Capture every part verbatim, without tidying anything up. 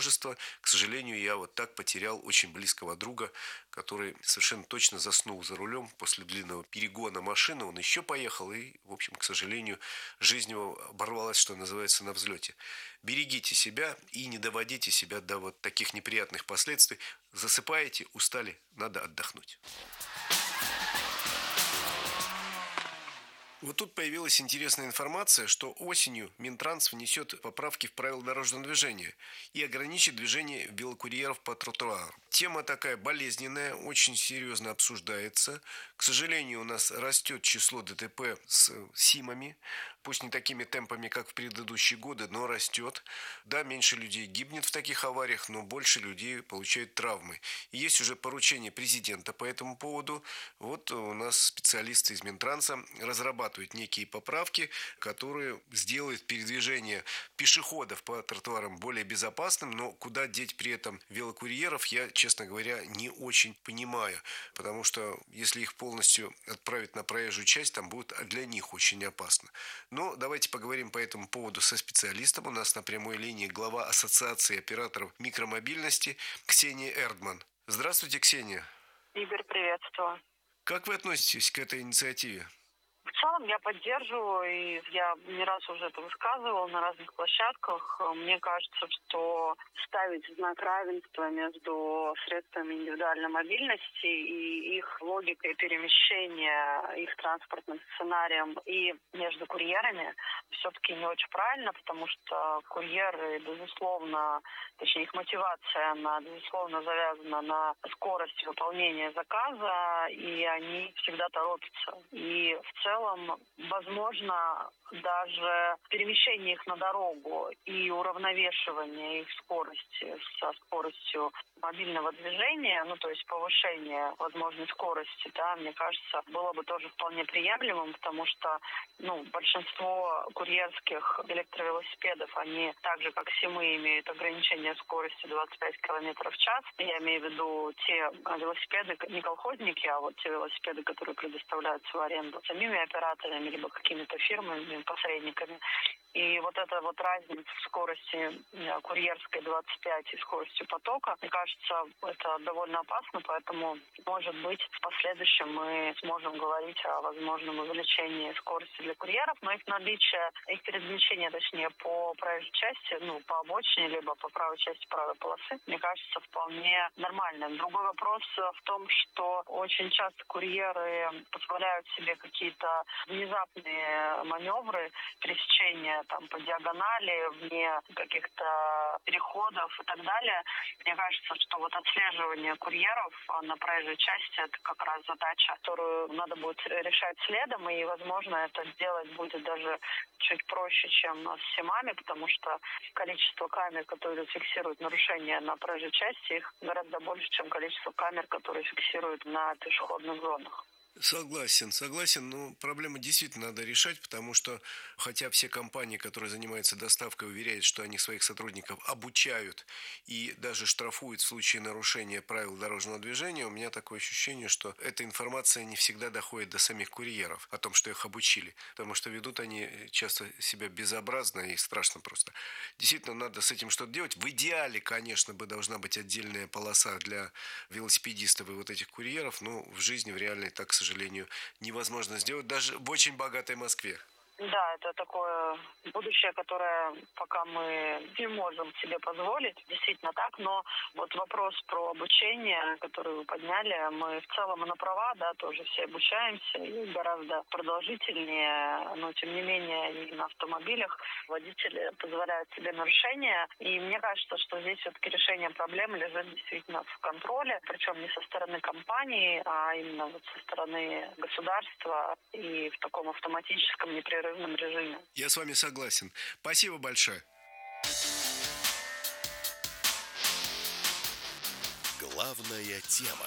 множество. К сожалению, я вот так потерял очень близкого друга, который совершенно точно заснул за рулем после длинного перегона машины. Он еще поехал, и, в общем, к сожалению, жизнь его оборвалась, что называется, на взлете. Берегите себя и не доводите себя до вот таких неприятных последствий. Засыпаете, устали, надо отдохнуть. Вот тут появилась интересная информация, что осенью Минтранс внесет поправки в правила дорожного движения и ограничит движение велокурьеров по тротуару. Тема такая болезненная, очень серьезно обсуждается. К сожалению, у нас растет число ДТП с СИМами, пусть не такими темпами, как в предыдущие годы, но растет. Да, меньше людей гибнет в таких авариях, но больше людей получают травмы. И есть уже поручение президента по этому поводу. Вот у нас специалисты из Минтранса разрабатывают некие поправки, которые сделают передвижение пешеходов по тротуарам более безопасным, но куда деть при этом велокурьеров, я, честно говоря, не очень понимаю, потому что если их полностью отправить на проезжую часть, там будет для них очень опасно. Но давайте поговорим по этому поводу со специалистом. У нас на прямой линии глава Ассоциации операторов микромобильности Ксения Эрдман. Здравствуйте, Ксения. Игорь, приветствую. Как вы относитесь к этой инициативе? В целом я поддерживаю, и я не раз уже это высказывала на разных площадках. Мне кажется, что ставить знак равенства между средствами индивидуальной мобильности и их логикой перемещения, их транспортным сценарием и между курьерами все-таки не очень правильно, потому что курьеры, безусловно, точнее их мотивация, она, безусловно, завязана на скорость выполнения заказа, и они всегда торопятся. И в целом, возможно, даже перемещение их на дорогу и уравновешивание их скорости со скоростью мобильного движения, ну, то есть повышение возможной скорости, да, мне кажется, было бы тоже вполне приемлемым, потому что, ну, большинство курьерских электровелосипедов, они так же, как СИМы, имеют ограничение скорости двадцать пять километров в час. Я имею в виду те велосипеды, не колхозники, а вот те велосипеды, которые предоставляются в аренду самими операторами, либо какими-то фирмами, посредниками. И вот эта вот разница в скорости курьерской двадцать пять и скоростью потока, мне кажется, это довольно опасно, поэтому, может быть, в последующем мы сможем говорить о возможном увеличении скорости для курьеров, но их наличие, их перемещение, точнее, по проезжей части, ну, по обочине, либо по правой части правой полосы, мне кажется, вполне нормальным. Другой вопрос в том, что очень часто курьеры позволяют себе какие-то внезапные маневры пересечения там по диагонали, вне каких-то переходов и так далее. Мне кажется, что вот отслеживание курьеров на проезжей части — это как раз задача, которую надо будет решать следом, и, возможно, это сделать будет даже чуть проще, чем с СИМами, потому что количество камер, которые фиксируют нарушения на проезжей части, их гораздо больше, чем количество камер, которые фиксируют на пешеходных зонах. Согласен, согласен, но проблему действительно надо решать, потому что, хотя все компании, которые занимаются доставкой, уверяют, что они своих сотрудников обучают и даже штрафуют в случае нарушения правил дорожного движения, у меня такое ощущение, что эта информация не всегда доходит до самих курьеров о том, что их обучили, потому что ведут они часто себя безобразно и страшно просто. Действительно, надо с этим что-то делать. В идеале, конечно, бы должна быть отдельная полоса для велосипедистов и вот этих курьеров, но в жизни, в реальной, так, к сожалению, невозможно сделать даже в очень богатой Москве. Да, это такое будущее, которое пока мы не можем себе позволить, действительно так, но вот вопрос про обучение, который вы подняли, мы в целом на права, да, тоже все обучаемся, и гораздо продолжительнее, но тем не менее и на автомобилях водители позволяют себе нарушения, и мне кажется, что здесь все-таки решение проблемы лежит действительно в контроле, причем не со стороны компании, а именно вот со стороны государства и в таком автоматическом непрерывном режиме. Я с вами согласен. Спасибо большое. Главная тема.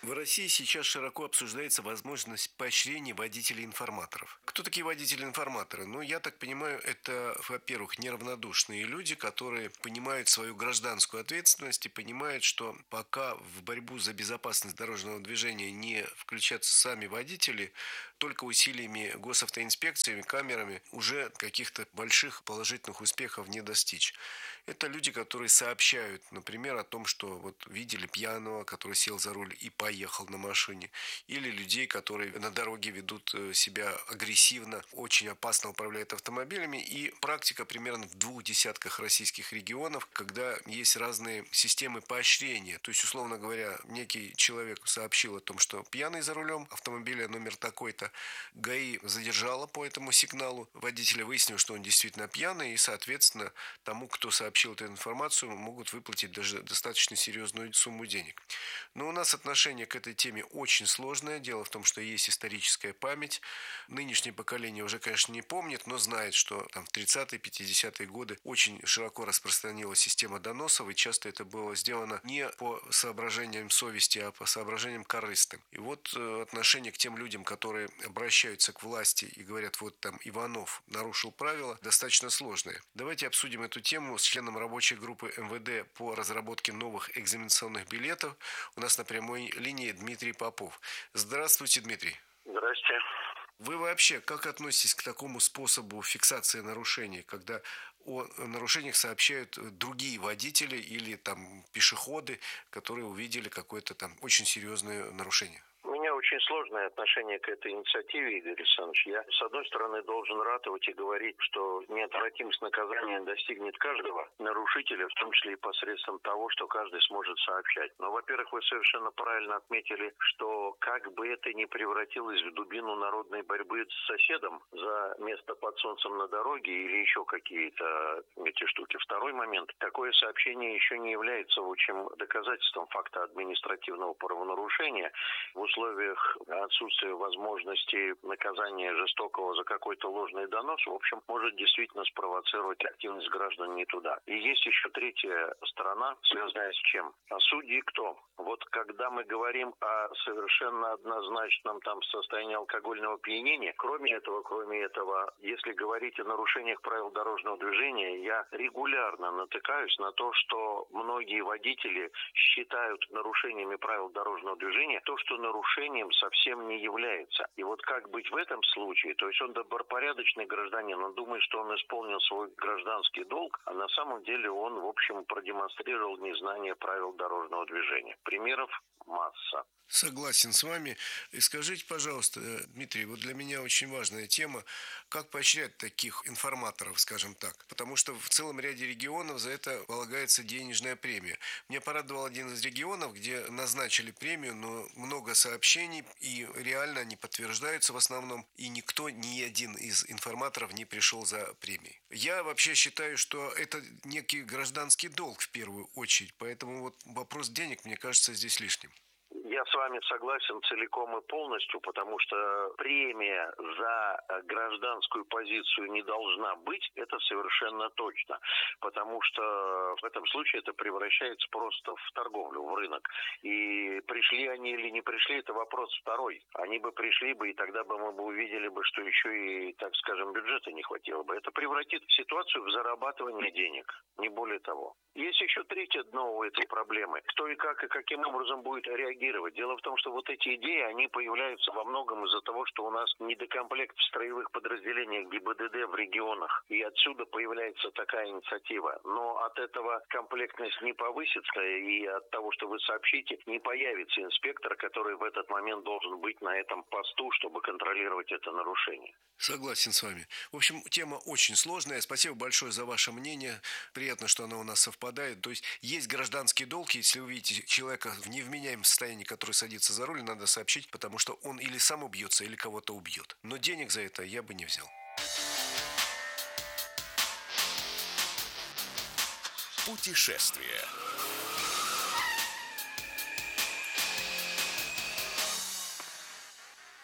В России сейчас широко обсуждается возможность поощрения водителей-информаторов. Кто такие водители-информаторы? Ну, я так понимаю, это, во-первых, неравнодушные люди, которые понимают свою гражданскую ответственность и понимают, что пока в борьбу за безопасность дорожного движения не включатся сами водители, только усилиями госавтоинспекциями, камерами уже каких-то больших положительных успехов не достичь. Это люди, которые сообщают, например, о том, что вот видели пьяного, который сел за руль и поехал на машине, или людей, которые на дороге ведут себя агрессивно, очень опасно управляют автомобилями. И практика примерно в двух десятках российских регионов, когда есть разные системы поощрения. То есть, условно говоря, некий человек сообщил о том, что пьяный за рулем автомобиля номер такой-то, ГАИ задержала по этому сигналу водителя, выяснил, что он действительно пьяный, и, соответственно, тому, кто сообщил эту информацию, могут выплатить даже достаточно серьезную сумму денег. Но у нас отношение к этой теме очень сложное. Дело в том, что есть историческая память. Нынешнее поколение уже, конечно, не помнит, но знает, что там в тридцатые-пятидесятые годы очень широко распространилась система доносов, и часто это было сделано не по соображениям совести, а по соображениям корыстным. И вот э, отношение к тем людям, которые обращаются к власти и говорят, вот там Иванов нарушил правила, достаточно сложное. Давайте обсудим эту тему с членом рабочей группы эм вэ дэ по разработке новых экзаменационных билетов. У нас на прямой линии Дмитрий Попов. Здравствуйте, Дмитрий. Здравствуйте. Вы вообще как относитесь к такому способу фиксации нарушений, когда о нарушениях сообщают другие водители или там пешеходы, которые увидели какое-то там очень серьезное нарушение? У меня очень сложное отношение к этой инициативе, Игорь Александрович. Я, с одной стороны, должен ратовать и говорить, что неотвратимость наказания достигнет каждого нарушителя, в том числе и посредством того, что каждый сможет сообщать. Но, во-первых, вы совершенно правильно отметили, что как бы это ни превратилось в дубину народной борьбы с соседом за место под солнцем на дороге или еще какие-то эти штуки. Второй момент. Такое сообщение еще не является общим доказательством факта административного правонарушения. В условиях отсутствия возможности наказания жестокого за какой-то ложный донос, в общем, может действительно спровоцировать активность граждан не туда. И есть еще третья сторона, связанная с чем? А судьи кто? Вот когда мы говорим о совершенно однозначном там состоянии алкогольного опьянения, кроме этого, кроме этого, если говорить о нарушениях правил дорожного движения, я регулярно натыкаюсь на то, что многие водители считают нарушениями правил дорожного движения то, что нарушением совсем не является. И вот как быть в этом случае? То есть он добропорядочный гражданин, он думает, что он исполнил свой гражданский долг, а на самом деле он, в общем, продемонстрировал незнание правил дорожного движения. Примеров масса. Согласен с вами. И скажите, пожалуйста, Дмитрий, вот для меня очень важная тема, как поощрять таких информаторов, скажем так, потому что в целом ряде регионов за это полагается денежная премия. Меня порадовал один из регионов, где назначили премию, но много сообщений, и реально они подтверждаются в основном, и никто, ни один из информаторов не пришел за премией. Я вообще считаю, что это некий гражданский долг в первую очередь, поэтому вот вопрос денег, мне кажется, здесь лишним. Я с вами согласен целиком и полностью, потому что премия за гражданскую позицию не должна быть, это совершенно точно. Потому что в этом случае это превращается просто в торговлю, в рынок. И пришли они или не пришли, это вопрос второй. Они бы пришли бы, и тогда бы мы бы увидели бы, что еще и, так скажем, бюджета не хватило бы. Это превратит ситуацию в зарабатывание денег, не более того. Есть еще третье дно у этой проблемы. Кто и как, и каким образом будет реагировать. Дело в том, что вот эти идеи, они появляются во многом из-за того, что у нас недокомплект в строевых подразделениях ГИБДД в регионах. И отсюда появляется такая инициатива. Но от этого комплектность не повысится, и от того, что вы сообщите, не появится инспектор, который в этот момент должен быть на этом посту, чтобы контролировать это нарушение. Согласен с вами. В общем, тема очень сложная. Спасибо большое за ваше мнение. Приятно, что оно у нас совпадает. То есть есть гражданский долг, если вы видите человека в невменяемом состоянии, который садится за руль, надо сообщить, потому что он или сам убьется, или кого-то убьет. Но денег за это я бы не взял. Путешествие.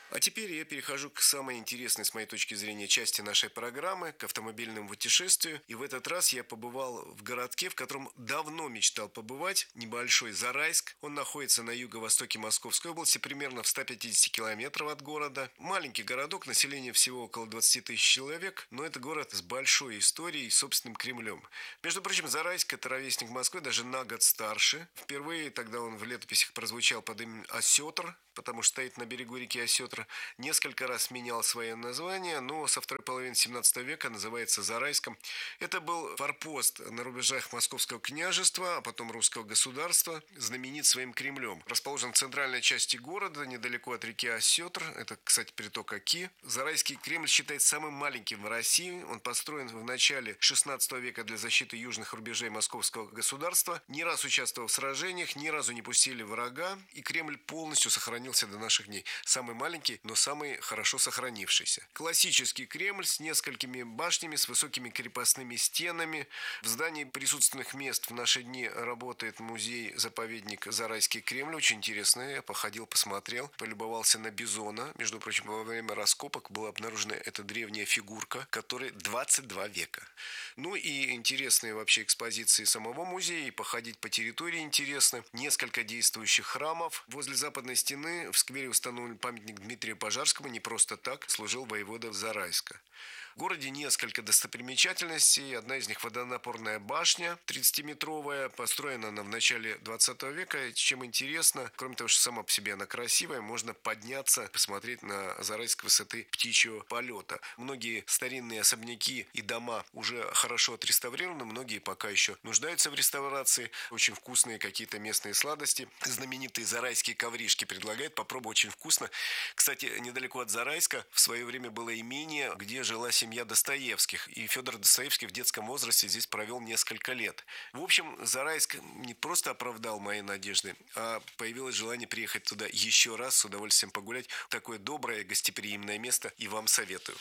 А теперь я перехожу к самой интересной, с моей точки зрения, части нашей программы, к автомобильному путешествию. И в этот раз я побывал в городке, в котором давно мечтал побывать, небольшой Зарайск. Он находится на юго-востоке Московской области, примерно в ста пятидесяти километрах от города. Маленький городок, население всего около двадцати тысяч человек, но это город с большой историей и собственным Кремлем. Между прочим, Зарайск – это ровесник Москвы, даже на год старше. Впервые тогда он в летописях прозвучал под именем Осетр, потому что стоит на берегу реки Осетр. Несколько раз менял свое название, но со второй половины семнадцатого века называется Зарайском. Это был форпост на рубежах Московского княжества, а потом Русского государства, знаменит своим Кремлем. Расположен в центральной части города, недалеко от реки Осетр. Это, кстати, приток Оки. Зарайский Кремль считается самым маленьким в России. Он построен в начале шестнадцатого века для защиты южных рубежей Московского государства. Не раз участвовал в сражениях, ни разу не пустили врага, и Кремль полностью сохранился до наших дней. Самый маленький, но самый хорошо сохранившийся. Классический Кремль с несколькими башнями, с высокими крепостными стенами. В здании присутственных мест в наши дни работает музей-заповедник Зарайский Кремль. Очень интересный. Я походил, посмотрел, полюбовался на бизона. Между прочим, во время раскопок была обнаружена эта древняя фигурка, которой двадцать два века. Ну и интересные вообще экспозиции самого музея. И походить по территории интересно. Несколько действующих храмов. Возле западной стены в сквере установлен памятник Дмитрию Пожарскому, не просто так, служил воевода Зарайска. В городе несколько достопримечательностей. Одна из них водонапорная башня, тридцатиметровая. Построена она в начале двадцатого века. Чем интересно, кроме того, что сама по себе она красивая, можно подняться, посмотреть на Зарайск высоты птичьего полета. Многие старинные особняки и дома уже хорошо отреставрированы, многие пока еще нуждаются в реставрации. Очень вкусные какие-то местные сладости. Знаменитые зарайские ковришки предлагают попробовать, очень вкусно. Кстати, недалеко от Зарайска в свое время было имение, где жила семья Достоевских. И Федор Достоевский в детском возрасте здесь провел несколько лет. В общем, Зарайск не просто оправдал мои надежды, а появилось желание приехать туда еще раз, с удовольствием погулять. Такое доброе, гостеприимное место, и вам советую.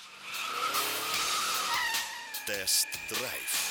Тест-драйв.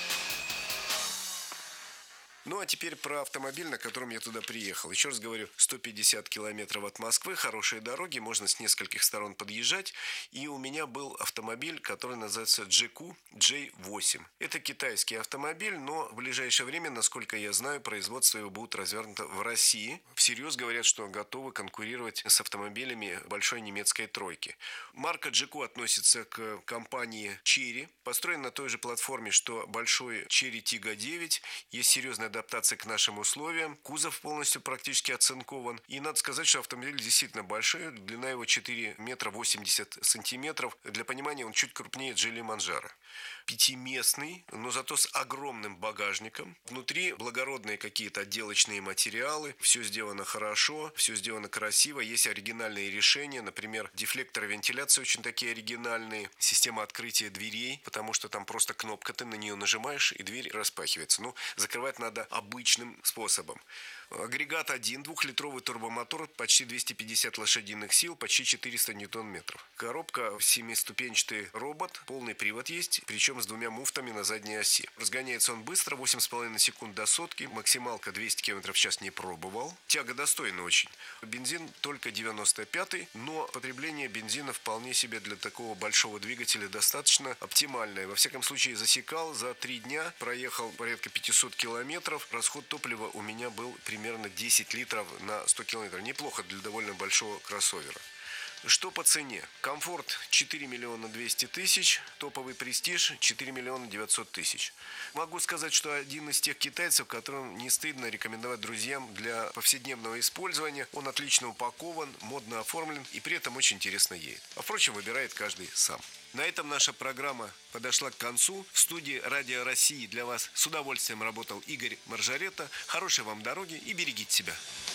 Ну, а теперь про автомобиль, на котором я туда приехал. Еще раз говорю, сто пятьдесят километров от Москвы, хорошие дороги, можно с нескольких сторон подъезжать. И у меня был автомобиль, который называется Джеку джей восемь. Это китайский автомобиль, но в ближайшее время, насколько я знаю, производство его будет развернуто в России. Всерьез говорят, что готовы конкурировать с автомобилями большой немецкой тройки. Марка Джеку относится к компании Chery. Построен на той же платформе, что большой Chery Tiggo девять. Есть серьезная адаптация к нашим условиям. Кузов полностью практически оцинкован. И надо сказать, что автомобиль действительно большой. Длина его четыре метра восемьдесят сантиметров. Для понимания, он чуть крупнее Джили Манджаро. Пятиместный, но зато с огромным багажником. Внутри благородные какие-то отделочные материалы. Все сделано хорошо, все сделано красиво. Есть оригинальные решения. Например, дефлекторы вентиляции очень такие оригинальные. Система открытия дверей, потому что там просто кнопка, ты на нее нажимаешь, и дверь распахивается. Ну, закрывать надо обычным способом. Агрегат один, двухлитровый турбомотор, почти двести пятьдесят лошадиных сил, почти четыреста ньютон-метров. Коробка, семиступенчатый робот, полный привод есть, причем с двумя муфтами на задней оси. Разгоняется он быстро, восемь с половиной секунд до сотки, максималка двести километров в час не пробовал. Тяга достойна очень. Бензин только девяносто пятый, но потребление бензина вполне себе для такого большого двигателя достаточно оптимальное. Во всяком случае, засекал за три дня, проехал порядка пятьсот километров. Расход топлива у меня был примерно десять литров на сто километров. Неплохо для довольно большого кроссовера. Что по цене? Комфорт четыре миллиона двести тысяч, топовый престиж четыре миллиона девятьсот тысяч. Могу сказать, что один из тех китайцев, которым не стыдно рекомендовать друзьям для повседневного использования. Он отлично упакован, модно оформлен и при этом очень интересно едет. А впрочем, выбирает каждый сам. На этом наша программа подошла к концу. В студии Радио России для вас с удовольствием работал Игорь Маржарета. Хорошей вам дороги и берегите себя.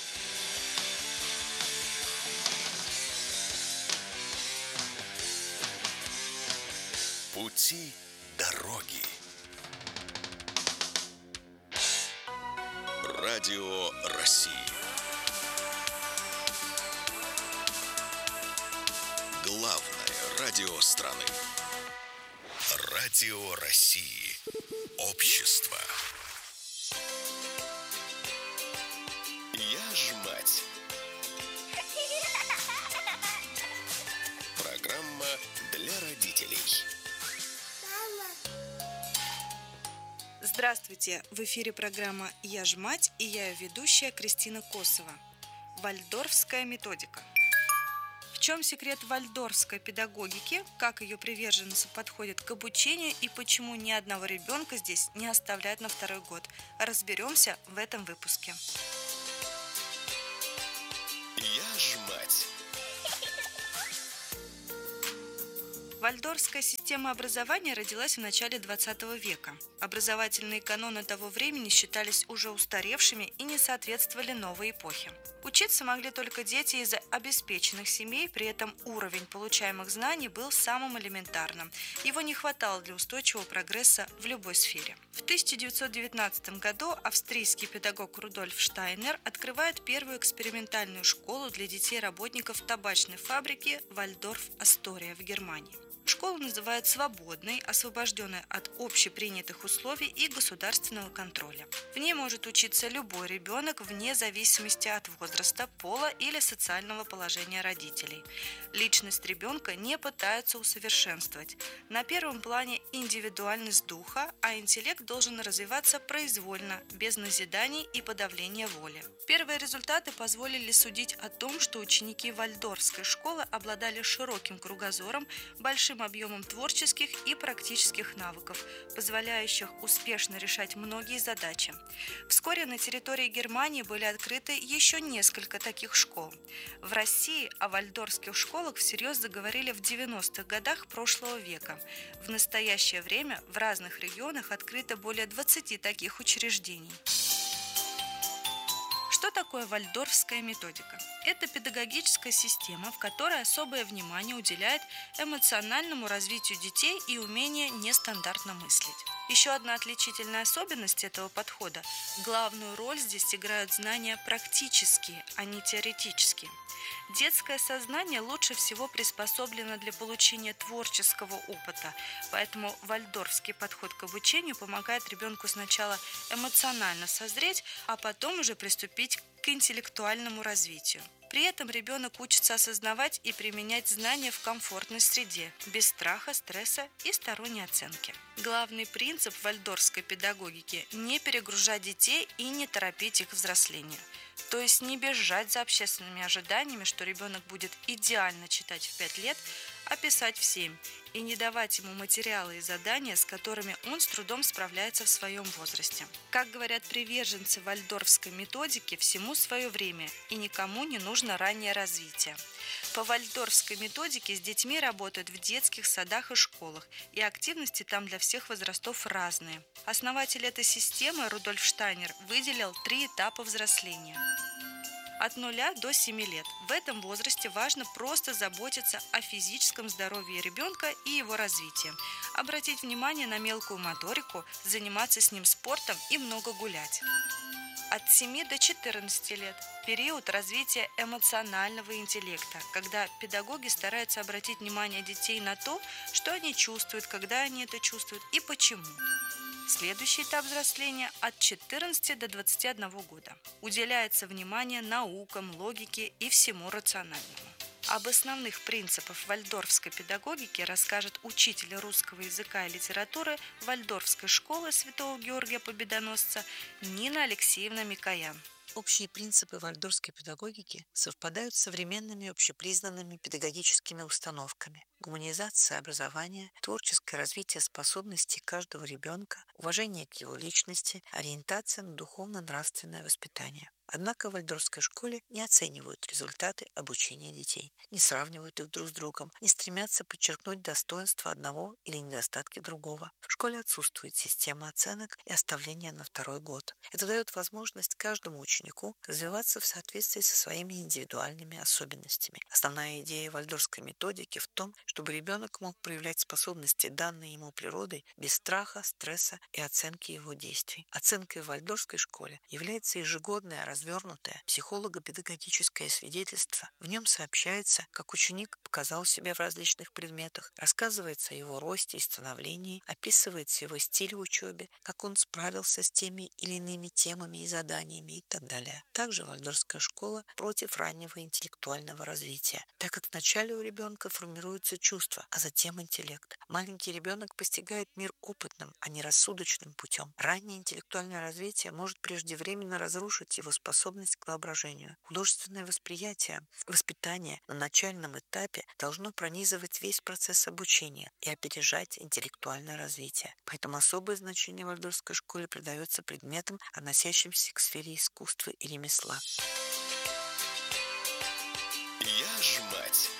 Пути дороги. Радио России. Главное радио страны. Радио России. Общество. Я ж мать. Здравствуйте! В эфире программа «Я ж мать» и я ее ведущая Кристина Косова. Вальдорфская методика. В чем секрет вальдорфской педагогики, как ее приверженцы подходят к обучению и почему ни одного ребенка здесь не оставляют на второй год? Разберемся в этом выпуске. Я ж мать. Вальдорфская система образования родилась в начале двадцатого века. Образовательные каноны того времени считались уже устаревшими и не соответствовали новой эпохе. Учиться могли только дети из обеспеченных семей, при этом уровень получаемых знаний был самым элементарным. Его не хватало для устойчивого прогресса в любой сфере. В тысяча девятьсот девятнадцатом году австрийский педагог Рудольф Штайнер открывает первую экспериментальную школу для детей работников табачной фабрики Вальдорф-Астория в Германии. Школу называют свободной, освобожденной от общепринятых условий и государственного контроля. В ней может учиться любой ребенок вне зависимости от возраста, пола или социального положения родителей. Личность ребенка не пытаются усовершенствовать. На первом плане индивидуальность духа, а интеллект должен развиваться произвольно, без назиданий и подавления воли. Первые результаты позволили судить о том, что ученики Вальдорфской школы обладали широким кругозором, большим объемом творческих и практических навыков, позволяющих успешно решать многие задачи. Вскоре на территории Германии были открыты еще несколько таких школ. В России о вальдорфских школах всерьез заговорили в девяностых годах прошлого века. В настоящее время в разных регионах открыто более двадцати таких учреждений. Что такое вальдорфская методика? Это педагогическая система, в которой особое внимание уделяет эмоциональному развитию детей и умению нестандартно мыслить. Еще одна отличительная особенность этого подхода – главную роль здесь играют знания практические, а не теоретические. Детское сознание лучше всего приспособлено для получения творческого опыта, поэтому вальдорфский подход к обучению помогает ребенку сначала эмоционально созреть, а потом уже приступить к интеллектуальному развитию. При этом ребенок учится осознавать и применять знания в комфортной среде, без страха, стресса и сторонней оценки. Главный принцип вальдорфской педагогики – не перегружать детей и не торопить их взросление. То есть не бежать за общественными ожиданиями, что ребенок будет идеально читать в пять лет, а писать в семь, и не давать ему материалы и задания, с которыми он с трудом справляется в своем возрасте. Как говорят приверженцы вальдорфской методики, всему свое время, и никому не нужно раннее развитие. По вальдорфской методике с детьми работают в детских садах и школах, и активности там для всех возрастов разные. Основатель этой системы Рудольф Штайнер выделил три этапа взросления. От нуля до семи лет. В этом возрасте важно просто заботиться о физическом здоровье ребенка и его развитии, обратить внимание на мелкую моторику, заниматься с ним спортом и много гулять. От семи до четырнадцати лет – период развития эмоционального интеллекта, когда педагоги стараются обратить внимание детей на то, что они чувствуют, когда они это чувствуют и почему. Следующий этап взросления от четырнадцати до двадцати одного года. Уделяется внимание наукам, логике и всему рациональному. Об основных принципах вальдорфской педагогики расскажет учитель русского языка и литературы Вальдорфской школы Святого Георгия Победоносца Нина Алексеевна Микоян. Общие принципы вальдорфской педагогики совпадают с современными общепризнанными педагогическими установками. Гуманизация образования, творческое развитие способностей каждого ребенка, уважение к его личности, ориентация на духовно-нравственное воспитание. Однако в вальдорфской школе не оценивают результаты обучения детей, не сравнивают их друг с другом, не стремятся подчеркнуть достоинства одного или недостатки другого. В школе отсутствует система оценок и оставления на второй год. Это дает возможность каждому ученику развиваться в соответствии со своими индивидуальными особенностями. Основная идея вальдорфской методики в том, чтобы ребенок мог проявлять способности, данные ему природой, без страха, стресса и оценки его действий. Оценкой в вальдорфской школе является ежегодное развитие развернутое психолого-педагогическое свидетельство. В нем сообщается, как ученик показал себя в различных предметах, рассказывается о его росте и становлении, описывается его стиль в учебе, как он справился с теми или иными темами и заданиями и так далее. Также вальдорфская школа против раннего интеллектуального развития, так как вначале у ребенка формируются чувства, а затем интеллект. Маленький ребенок постигает мир опытным, а не рассудочным путем. Раннее интеллектуальное развитие может преждевременно разрушить его способность к воображению. Художественное восприятие, воспитание на начальном этапе должно пронизывать весь процесс обучения и опережать интеллектуальное развитие. Поэтому особое значение в вальдорфской школе придается предметам, относящимся к сфере искусства и ремесла. Я ж мать.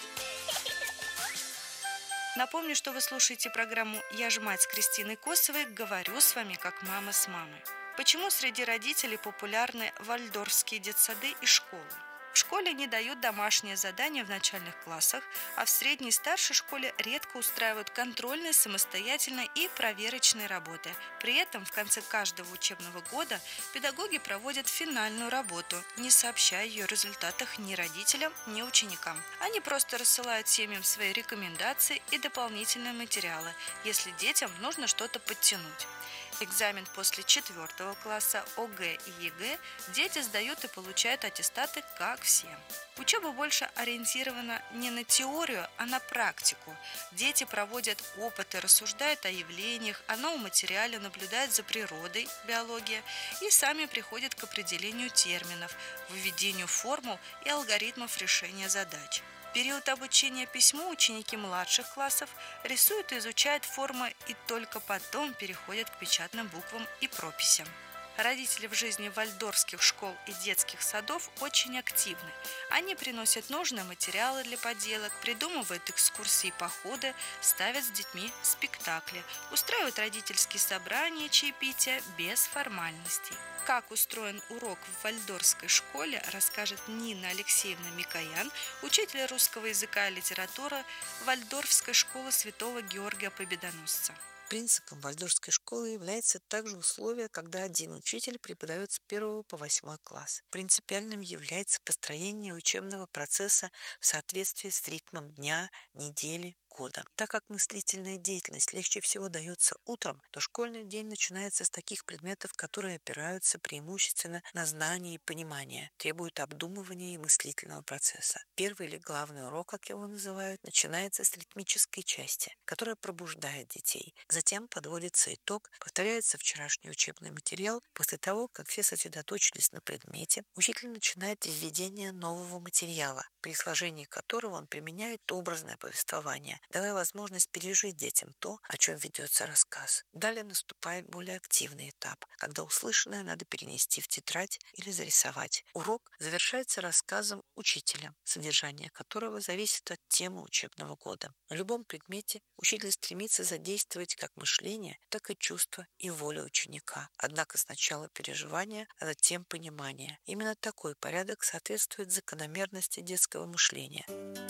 Напомню, что вы слушаете программу «Я ж мать» с Кристиной Косовой. Говорю с вами как мама с мамой. Почему среди родителей популярны вальдорфские детсады и школы? В школе не дают домашние задания в начальных классах, а в средней и старшей школе редко устраивают контрольные, самостоятельные и проверочные работы. При этом в конце каждого учебного года педагоги проводят финальную работу, не сообщая ее результатах ни родителям, ни ученикам. Они просто рассылают семьям свои рекомендации и дополнительные материалы, если детям нужно что-то подтянуть. Экзамен после четвертого класса, ОГЭ и ЕГЭ дети сдают и получают аттестаты, как все. Учеба больше ориентирована не на теорию, а на практику. Дети проводят опыты, рассуждают о явлениях, о новом материале, наблюдают за природой, биология, и сами приходят к определению терминов, выведению формул и алгоритмов решения задач. В период обучения письму ученики младших классов рисуют и изучают формы и только потом переходят к печатным буквам и прописям. Родители в жизни вальдорфских школ и детских садов очень активны. Они приносят нужные материалы для поделок, придумывают экскурсии и походы, ставят с детьми спектакли, устраивают родительские собрания и чаепития без формальностей. Как устроен урок в вальдорфской школе, расскажет Нина Алексеевна Микоян, учитель русского языка и литературы Вальдорфской школы Святого Георгия Победоносца. Принципом вальдорфской школы является также условие, когда один учитель преподает с первого по восьмой класс. Принципиальным является построение учебного процесса в соответствии с ритмом дня, недели, года. Так как мыслительная деятельность легче всего дается утром, то школьный день начинается с таких предметов, которые опираются преимущественно на знание и понимание, требуют обдумывания и мыслительного процесса. Первый или главный урок, как его называют, начинается с ритмической части, которая пробуждает детей. Затем подводится итог, повторяется вчерашний учебный материал. После того, как все сосредоточились на предмете, учитель начинает введение нового материала, при сложении которого он применяет образное повествование, давая возможность пережить детям то, о чем ведется рассказ. Далее наступает более активный этап, когда услышанное надо перенести в тетрадь или зарисовать. Урок завершается рассказом учителя, содержание которого зависит от темы учебного года. На любом предмете учитель стремится задействовать как мышление, так и чувства и волю ученика. Однако сначала переживание, а затем понимание. Именно такой порядок соответствует закономерности детского мышления.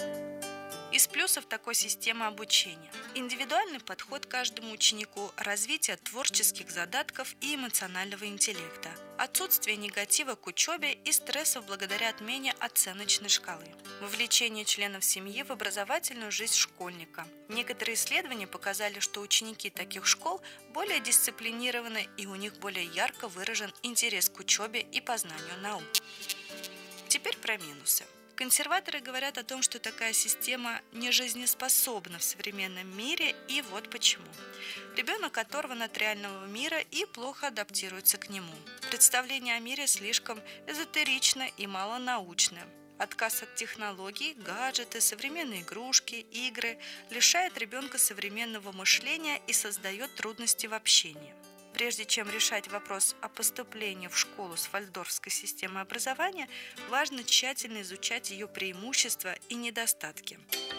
Из плюсов такой системы обучения – индивидуальный подход к каждому ученику, развитие творческих задатков и эмоционального интеллекта, отсутствие негатива к учебе и стрессов благодаря отмене оценочной шкалы, вовлечение членов семьи в образовательную жизнь школьника. Некоторые исследования показали, что ученики таких школ более дисциплинированы и у них более ярко выражен интерес к учебе и познанию наук. Теперь про минусы. Консерваторы говорят о том, что такая система не жизнеспособна в современном мире, и вот почему. Ребенок оторван от реального мира и плохо адаптируется к нему. Представление о мире слишком эзотерично и малонаучно. Отказ от технологий, гаджеты, современные игрушки, игры лишает ребенка современного мышления и создает трудности в общении. Прежде чем решать вопрос о поступлении в школу с вальдорфской системой образования, важно тщательно изучать ее преимущества и недостатки.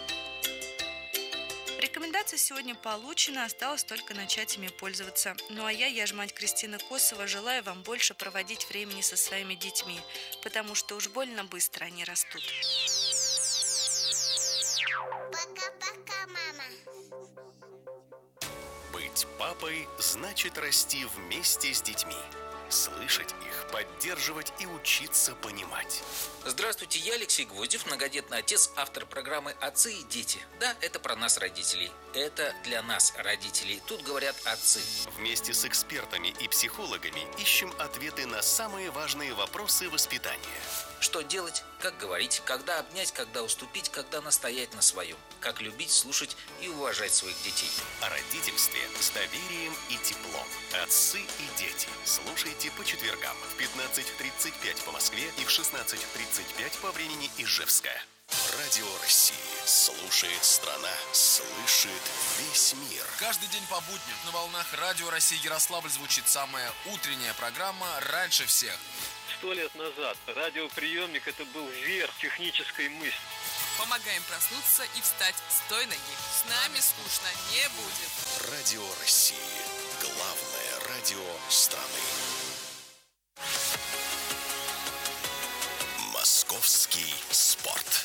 Рекомендации сегодня получены, осталось только начать ими пользоваться. Ну а я, я ж мать Кристина Косова, желаю вам больше проводить времени со своими детьми, потому что уж больно быстро они растут. Пока-пока, мама. Быть папой значит расти вместе с детьми. Слышать их, поддерживать и учиться понимать. Здравствуйте, я Алексей Гвоздев, многодетный отец, автор программы «Отцы и дети». Да, это про нас, родителей. Это для нас, родителей. Тут говорят отцы. Вместе с экспертами и психологами ищем ответы на самые важные вопросы воспитания. Что делать, как говорить, когда обнять, когда уступить, когда настоять на своем. Как любить, слушать и уважать своих детей. О родительстве с доверием и теплом. Отцы и дети. Слушайте по четвергам в пятнадцать тридцать пять по Москве и в шестнадцать тридцать пять по времени Ижевска. Радио России. Слушает страна. Слышит весь мир. Каждый день по будням на волнах Радио России Ярославль звучит самая утренняя программа «Раньше всех». Сто лет назад радиоприемник – это был верх технической мысли. Помогаем проснуться и встать с той ноги. С нами скучно не будет. Радио России. Главное радио страны. Московский спорт.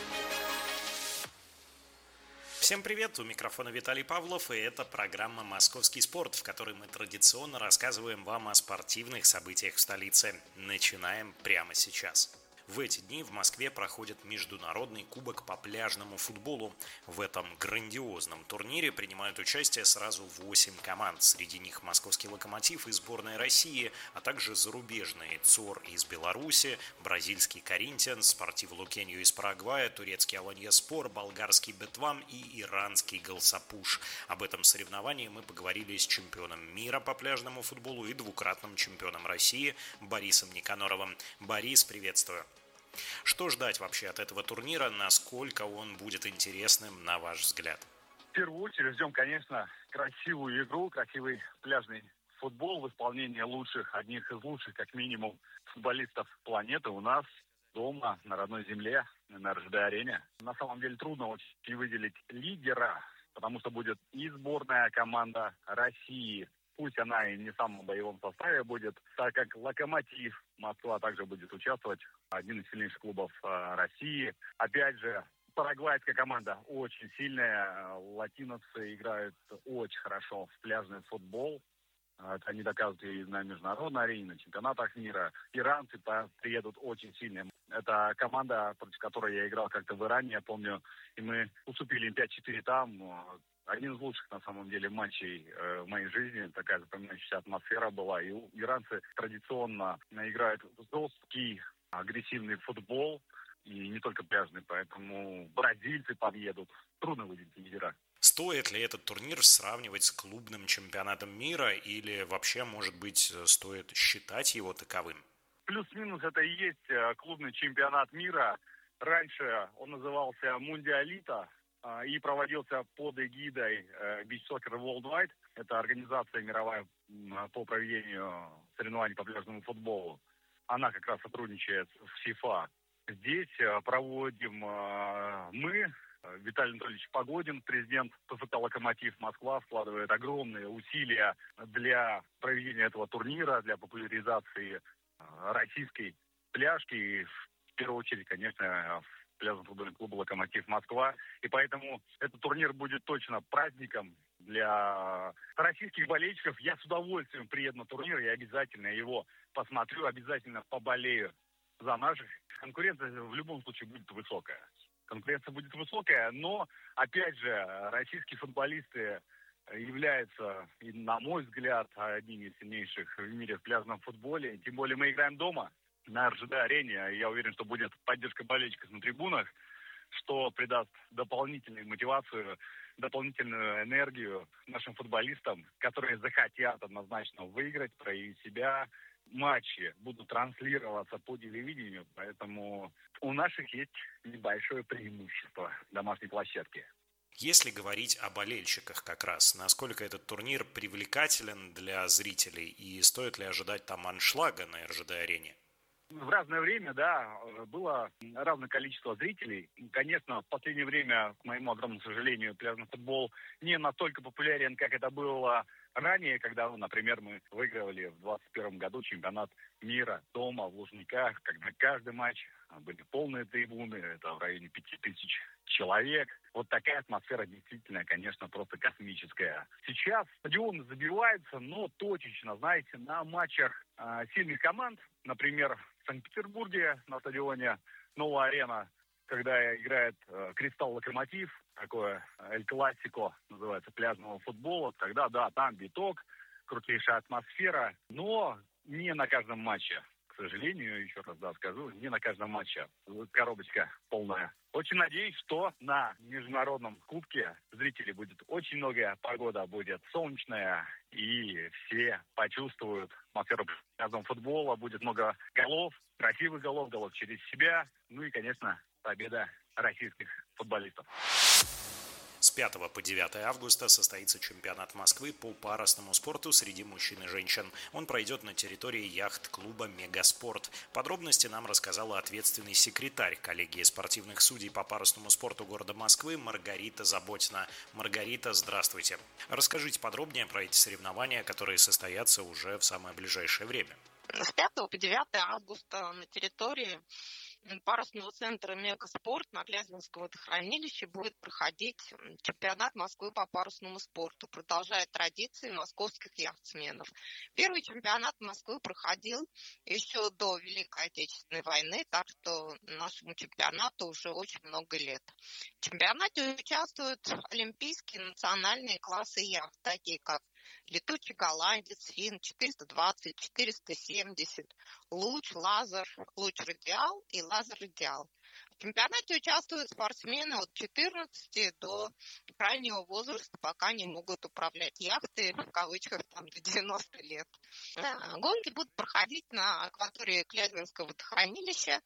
Всем привет, у микрофона Виталий Павлов, и это программа «Московский спорт», в которой мы традиционно рассказываем вам о спортивных событиях в столице. Начинаем прямо сейчас. В эти дни в Москве проходит международный кубок по пляжному футболу. В этом грандиозном турнире принимают участие сразу восемь команд. Среди них московский «Локомотив» и сборная России, а также зарубежные ЦОР из Беларуси, бразильский «Коринтианс», Спортив Лукенью из Парагвая, турецкий «Аланьяспор», болгарский «Бетвам» и иранский «Галсапуш». Об этом соревновании мы поговорили с чемпионом мира по пляжному футболу и двукратным чемпионом России Борисом Никоноровым. Борис, приветствую. Что ждать вообще от этого турнира? Насколько он будет интересным, на ваш взгляд? В первую очередь ждем, конечно, красивую игру, красивый пляжный футбол в исполнении лучших, одних из лучших, как минимум, футболистов планеты у нас дома, на родной земле, на РЖД-арене. На самом деле трудно очень выделить лидера, потому что будет и сборная команда России. Пусть она и не в самом боевом составе будет, так как «Локомотив» Москва также будет участвовать, один из сильнейших клубов э, России. Опять же, парагвайская команда очень сильная, латиносы играют очень хорошо в пляжный футбол. Это они доказывают и на международной арене, на чемпионатах мира. Иранцы приедут очень сильные. Это команда, против которой я играл как-то в Иране, я помню, и мы уступили им пять-четыре там. Один из лучших, на самом деле, матчей э, в моей жизни. Такая запоминающаяся атмосфера была. И иранцы традиционно играют жесткий, агрессивный футбол. И не только пляжный, поэтому бразильцы подъедут. Трудно выделить лидера. Стоит ли этот турнир сравнивать с клубным чемпионатом мира или вообще, может быть, стоит считать его таковым? Плюс-минус это и есть клубный чемпионат мира. Раньше он назывался «Мундиалита» и проводился под эгидой Beach Soccer Worldwide. Это организация мировая по проведению соревнований по пляжному футболу. Она как раз сотрудничает с ФИФА. Здесь проводим мы, Виталий Анатольевич Погодин, президент ПФК «Локомотив» Москва, вкладывает огромные усилия для проведения этого турнира, для популяризации российской пляжки и, в первую очередь, конечно, пляжного футбольного клуба «Локомотив Москва». И поэтому этот турнир будет точно праздником для российских болельщиков. Я с удовольствием приеду на турнир, я обязательно его посмотрю, обязательно поболею за наших. Конкуренция в любом случае будет высокая. Конкуренция будет высокая, но, опять же, российские футболисты являются, на мой взгляд, одними из сильнейших в мире в пляжном футболе. Тем более мы играем дома на РЖД-арене. Я уверен, что будет поддержка болельщиков на трибунах, что придаст дополнительную мотивацию, дополнительную энергию нашим футболистам, которые захотят однозначно выиграть, проявить себя. Матчи будут транслироваться по телевидению, поэтому у наших есть небольшое преимущество домашней площадки. Если говорить о болельщиках как раз, насколько этот турнир привлекателен для зрителей и стоит ли ожидать там аншлага на РЖД-арене? В разное время, да, было разное количество зрителей. Конечно, в последнее время, к моему огромному сожалению, пляжный футбол не настолько популярен, как это было ранее, когда, ну, например, мы выигрывали в двадцать первом году чемпионат мира дома в Лужниках, когда каждый матч были полные трибуны, это в районе пяти тысяч человек. Вот такая атмосфера действительно, конечно, просто космическая. Сейчас стадион забивается, но точечно, знаете, на матчах э, сильных команд, например, в Санкт-Петербурге на стадионе Новая Арена, когда играет э, Кристалл Локомотив, такое Эль Классико, называется, пляжного футбола, тогда, да, там биток, крутейшая атмосфера, но не на каждом матче. К сожалению, еще раз да, скажу, не на каждом матче. Коробочка полная. Очень надеюсь, что на международном кубке зрителей будет очень много, погода будет солнечная, и все почувствуют атмосферу пляжного футбола, будет много голов, красивых голов, голов через себя, ну и, конечно, победа российских футболистов. С пятого по девятое августа состоится чемпионат Москвы по парусному спорту среди мужчин и женщин. Он пройдет на территории яхт-клуба «Мегаспорт». Подробности нам рассказала ответственный секретарь коллегии спортивных судей по парусному спорту города Москвы Маргарита Заботина. Маргарита, здравствуйте. Расскажите подробнее про эти соревнования, которые состоятся уже в самое ближайшее время. С пятого по девятое августа на территории парусного центра «Мегаспорт» на Клязьминском водохранилище будет проходить чемпионат Москвы по парусному спорту, продолжая традиции московских яхтсменов. Первый чемпионат Москвы проходил еще до Великой Отечественной войны, так что нашему чемпионату уже очень много лет. В чемпионате участвуют олимпийские национальные классы яхт, такие как летучий голландец, фин, четыреста двадцать, четыреста семьдесят, луч, лазер, луч радиал и лазер радиал. В чемпионате участвуют спортсмены от четырнадцати до крайнего возраста, пока не могут управлять яхтой, в кавычках, там, до девяноста лет. Гонки будут проходить на акватории Клязьминского водохранилища,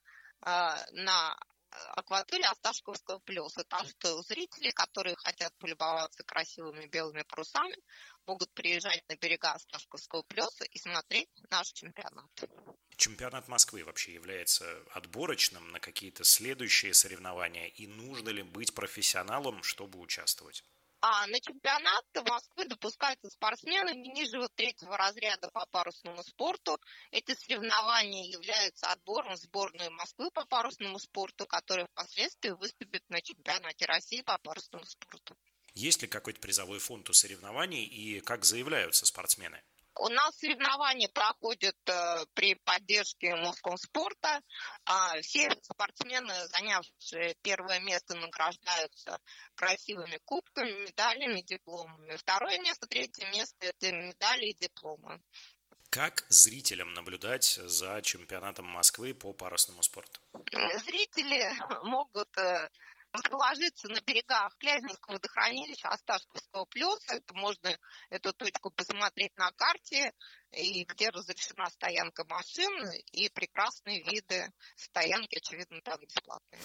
на акватории Осташковского плеса. Так что зрители, которые хотят полюбоваться красивыми белыми парусами, могут приезжать на берега Осташковского плеса и смотреть наш чемпионат. Чемпионат Москвы вообще является отборочным на какие-то следующие соревнования, и нужно ли быть профессионалом, чтобы участвовать? А на чемпионат Москвы допускаются спортсмены не ниже вот третьего разряда по парусному спорту. Эти соревнования являются отбором в сборную Москвы по парусному спорту, которая впоследствии выступит на чемпионате России по парусному спорту. Есть ли какой-то призовой фонд у соревнований и как заявляются спортсмены? У нас соревнования проходят э, при поддержке Москомспорта. А все спортсмены, занявшие первое место, награждаются красивыми кубками, медалями, дипломами. Второе место, третье место – это медали и дипломы. Как зрителям наблюдать за чемпионатом Москвы по парусному спорту? Зрители могут э, расположиться на берегах Клязьминского водохранилища, Осташковского плеса. Это можно эту точку посмотреть на карте, и где разрешена стоянка машин, и прекрасные виды стоянки, очевидно, там бесплатные.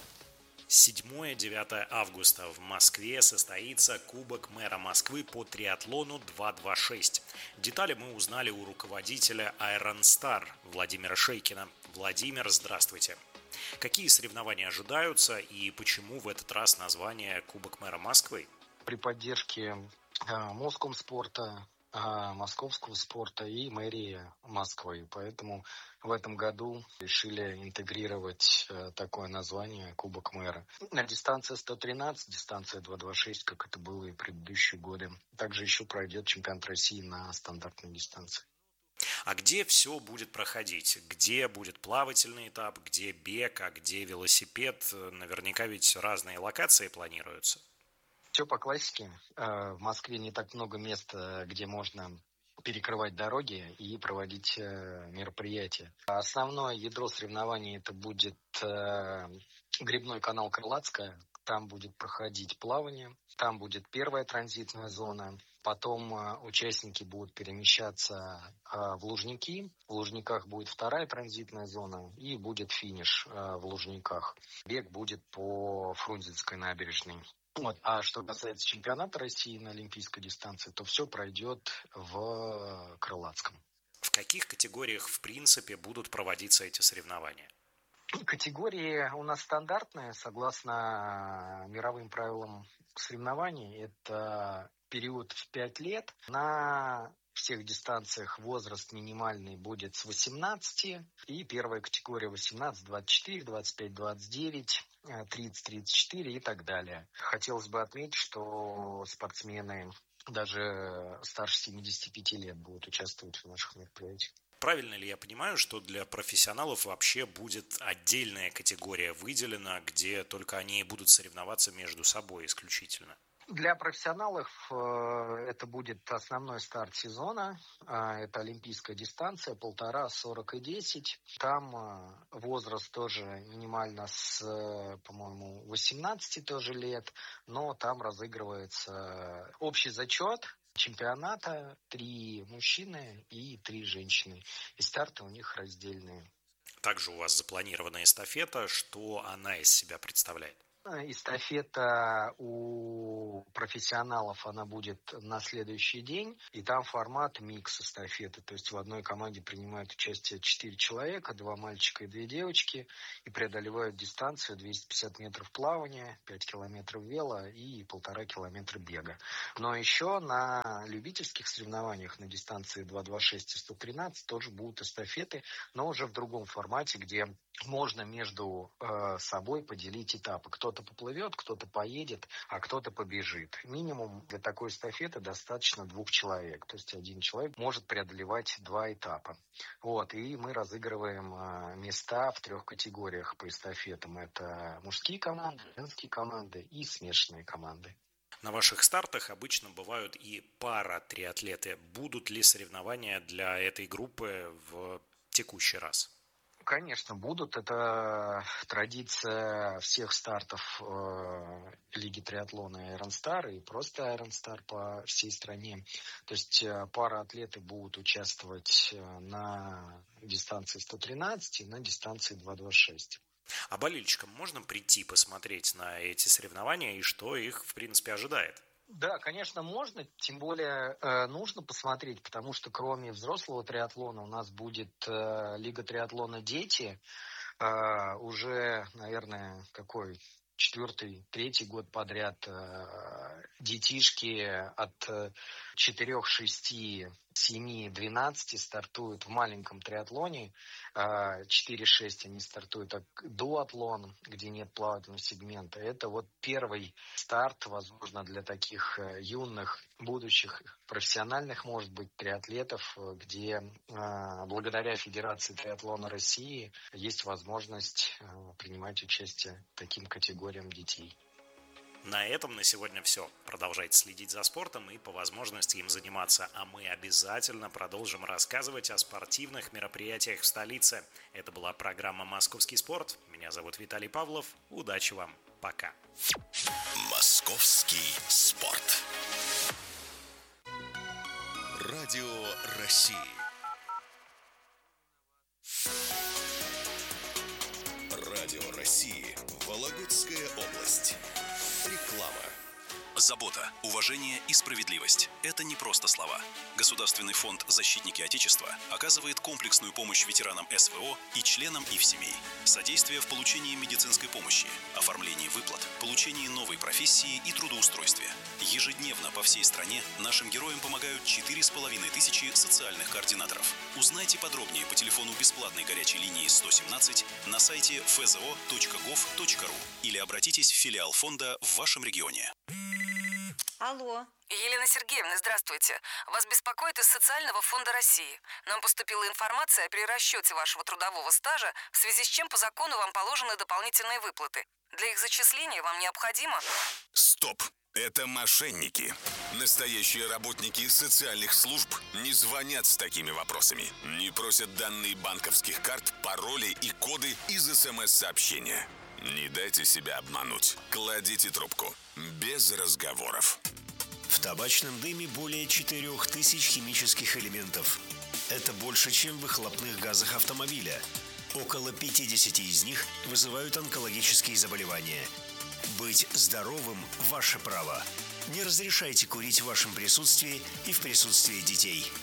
седьмое-девятое августа в Москве состоится Кубок мэра Москвы по триатлону два двадцать шесть. Детали мы узнали у руководителя Iron Star Владимира Шейкина. Владимир, здравствуйте. Какие соревнования ожидаются и почему в этот раз название Кубок мэра Москвы? При поддержке э, Москомспорта, э, московского спорта и мэрии Москвы. Поэтому в этом году решили интегрировать э, такое название Кубок мэра. На дистанции сто тринадцать, дистанция два двадцать шесть, как это было и в предыдущие годы. Также еще пройдет чемпионат России на стандартной дистанции. А где все будет проходить? Где будет плавательный этап, где бег, а где велосипед? Наверняка ведь разные локации планируются. Все по классике. В Москве не так много мест, где можно перекрывать дороги и проводить мероприятия. Основное ядро соревнований это будет гребной канал Крылатская. Там будет проходить плавание. Там будет первая транзитная зона. Потом э, участники будут перемещаться э, в Лужники. В Лужниках будет вторая транзитная зона и будет финиш э, в Лужниках. Бег будет по Фрунзенской набережной. Вот. А что касается чемпионата России на олимпийской дистанции, то все пройдет в Крылатском. В каких категориях в принципе будут проводиться эти соревнования? Категории у нас стандартные, согласно мировым правилам соревнований. Это период в пять лет. На всех дистанциях возраст минимальный будет с восемнадцати. И первая категория восемнадцать двадцать четыре, двадцать пять двадцать девять, тридцать тридцать четыре и так далее. Хотелось бы отметить, что спортсмены даже старше семидесяти пяти лет будут участвовать в наших мероприятиях. Правильно ли я понимаю, что для профессионалов вообще будет отдельная категория выделена, где только они будут соревноваться между собой исключительно? Для профессионалов э, это будет основной старт сезона. Э, это олимпийская дистанция, полтора, сорок и десять. Там э, возраст тоже минимально с, э, по-моему, восемнадцати тоже лет. Но там разыгрывается общий зачет чемпионата. Три мужчины и три женщины. И старты у них раздельные. Также у вас запланирована эстафета. Что она из себя представляет? Эстафета у профессионалов, она будет на следующий день, и там формат микс эстафеты, то есть в одной команде принимают участие четыре человека, два мальчика и две девочки, и преодолевают дистанцию двести пятьдесят метров плавания, пять километров вело и полтора километра бега. Но еще на любительских соревнованиях на дистанции два двадцать шесть и сто тринадцать тоже будут эстафеты, но уже в другом формате, где можно между э, собой поделить этапы. Кто-то поплывет, кто-то поедет, а кто-то побежит. Минимум для такой эстафеты достаточно двух человек. То есть один человек может преодолевать два этапа. Вот, и мы разыгрываем э, места в трех категориях по эстафетам. Это мужские команды, женские команды и смешанные команды. На ваших стартах обычно бывают и пара-триатлеты. Будут ли соревнования для этой группы в текущий раз? Конечно, будут. Это традиция всех стартов э, Лиги триатлона Iron Star и просто Iron Star по всей стране. То есть э, пара-атлеты будут участвовать на дистанции сто тринадцать и на дистанции два двадцать шесть. А болельщикам можно прийти посмотреть на эти соревнования и что их, в принципе, ожидает? Да, конечно, можно, тем более э, нужно посмотреть, потому что кроме взрослого триатлона у нас будет э, Лига триатлона «Дети», э, уже, наверное, какой четвертый, третий год подряд э, детишки от четырёх, шести, семи, двенадцати стартуют в маленьком триатлоне. четыре-шесть они стартуют как дуатлон, где нет плавательного сегмента. Это вот первый старт, возможно, для таких юных, будущих, профессиональных, может быть, триатлетов, где благодаря Федерации триатлона России есть возможность принимать участие таким категориям детей. На этом на сегодня все. Продолжайте следить за спортом и по возможности им заниматься. А мы обязательно продолжим рассказывать о спортивных мероприятиях в столице. Это была программа «Московский спорт». Меня зовут Виталий Павлов. Удачи вам. Пока. Московский спорт. Радио России. Радио России. Вологодская область. Реклама. Забота, уважение и справедливость – это не просто слова. Государственный фонд «Защитники Отечества» оказывает комплексную помощь ветеранам эс вэ о и членам их семей. Содействие в получении медицинской помощи, оформлении выплат, получении новой профессии и трудоустройстве. Ежедневно по всей стране нашим героям помогают четыре с половиной тысячи социальных координаторов. Узнайте подробнее по телефону бесплатной горячей линии сто семнадцать на сайте эф зэ о точка гов точка ру или обратитесь в филиал фонда в вашем регионе. Алло. Елена Сергеевна, здравствуйте. Вас беспокоит из Социального фонда России. Нам поступила информация при расчете вашего трудового стажа, в связи с чем по закону вам положены дополнительные выплаты. Для их зачисления вам необходимо... Стоп! Это мошенники. Настоящие работники социальных служб не звонят с такими вопросами. Не просят данные банковских карт, пароли и коды из эс эм эс-сообщения. Не дайте себя обмануть. Кладите трубку. Без разговоров. В табачном дыме более четырех тысяч химических элементов. Это больше, чем в выхлопных газах автомобиля. Около пятьдесят из них вызывают онкологические заболевания. Быть здоровым – ваше право. Не разрешайте курить в вашем присутствии и в присутствии детей.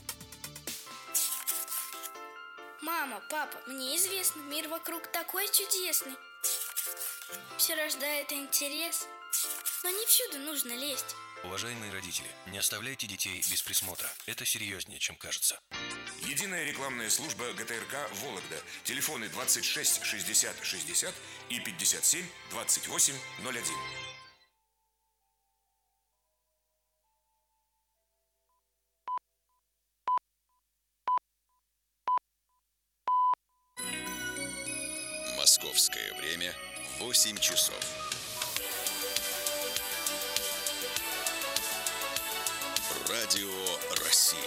Мама, папа, мне известно, мир вокруг такой чудесный. Все рождает интерес, но не всюду нужно лезть. Уважаемые родители, не оставляйте детей без присмотра. Это серьезнее, чем кажется. Единая рекламная служба ГТРК «Вологда». Телефоны двадцать шесть шестьдесят шестьдесят и пятьдесят семь двадцать восемь ноль один. Московское время восемь часов. Радио России.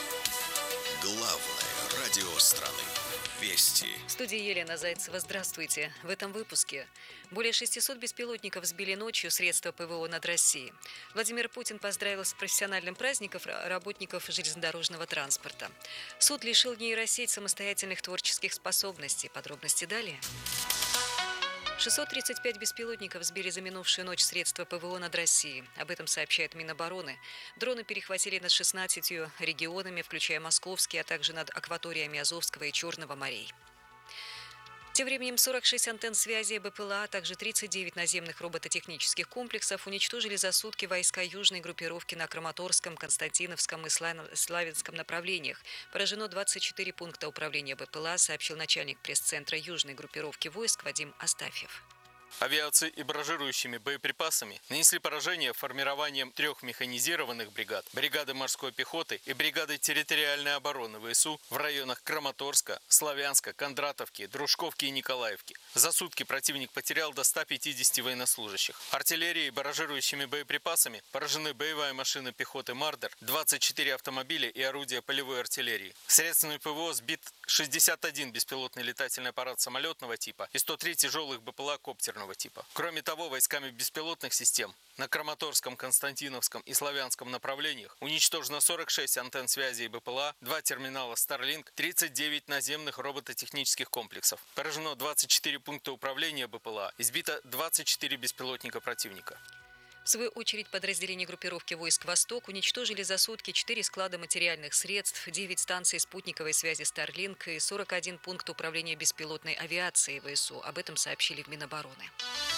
Главное радио страны. Вести. В студии Елена Зайцева. Здравствуйте. В этом выпуске. Более шестисот беспилотников сбили ночью средства ПВО над Россией. Владимир Путин поздравил с профессиональным праздником работников железнодорожного транспорта. Суд лишил нейросеть самостоятельных творческих способностей. Подробности далее. шестьсот тридцать пять беспилотников сбили за минувшую ночь средства ПВО над Россией. Об этом сообщает Минобороны. Дроны перехватили над шестнадцатью регионами, включая Московский, а также над акваториями Азовского и Черного морей. Тем временем сорок шесть антенн связи БПЛА, а также тридцать девять наземных робототехнических комплексов уничтожили за сутки войска южной группировки на Краматорском, Константиновском и Славянском направлениях. Поражено двадцать четыре пункта управления БПЛА, сообщил начальник пресс-центра южной группировки войск Вадим Астафьев. Авиации и баражирующими боеприпасами нанесли поражение формированием трех механизированных бригад, бригады морской пехоты и бригады территориальной обороны ВСУ в районах Краматорска, Славянска, Кондратовки, Дружковки и Николаевки. За сутки противник потерял до ста пятидесяти военнослужащих. Артиллерией и баражирующими боеприпасами поражены боевая машина пехоты «Мардер», двадцать четыре автомобиля и орудия полевой артиллерии. Средствами ПВО сбит шестьдесят один беспилотный летательный аппарат самолетного типа и сто три тяжелых БПЛА коптерного типа. Кроме того, войсками беспилотных систем на Краматорском, Константиновском и Славянском направлениях уничтожено сорок шесть антенн связи и БПЛА, два терминала Starlink, тридцать девять наземных робототехнических комплексов. Поражено двадцать четыре пункта управления БПЛА, избито двадцать четыре беспилотника противника. В свою очередь, подразделения группировки войск «Восток» уничтожили за сутки четыре склада материальных средств, девять станций спутниковой связи Starlink и сорок один пункт управления беспилотной авиацией ВСУ. Об этом сообщили в Минобороны.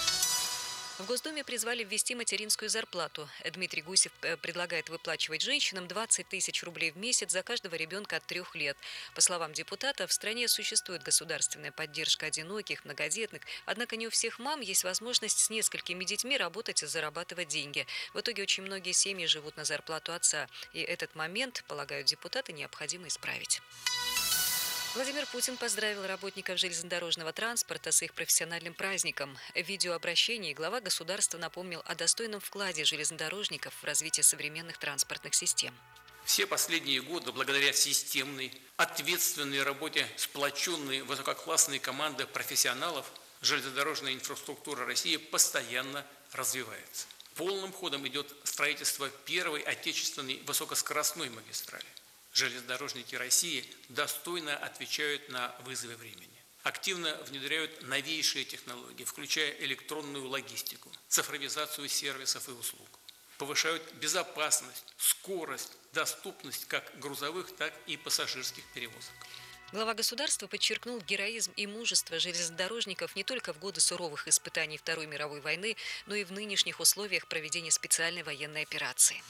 В Госдуме призвали ввести материнскую зарплату. Дмитрий Гусев предлагает выплачивать женщинам двадцать тысяч рублей в месяц за каждого ребенка от трех лет. По словам депутата, в стране существует государственная поддержка одиноких, многодетных, однако не у всех мам есть возможность с несколькими детьми работать и зарабатывать деньги. В итоге очень многие семьи живут на зарплату отца, и этот момент, полагают депутаты, необходимо исправить. Владимир Путин поздравил работников железнодорожного транспорта с их профессиональным праздником. В видеообращении глава государства напомнил о достойном вкладе железнодорожников в развитие современных транспортных систем. Все последние годы, благодаря системной, ответственной работе сплоченной высококлассной команды профессионалов, железнодорожная инфраструктура России постоянно развивается. Полным ходом идет строительство первой отечественной высокоскоростной магистрали. Железнодорожники России достойно отвечают на вызовы времени. Активно внедряют новейшие технологии, включая электронную логистику, цифровизацию сервисов и услуг. Повышают безопасность, скорость, доступность как грузовых, так и пассажирских перевозок. Глава государства подчеркнул героизм и мужество железнодорожников не только в годы суровых испытаний Второй мировой войны, но и в нынешних условиях проведения специальной военной операции.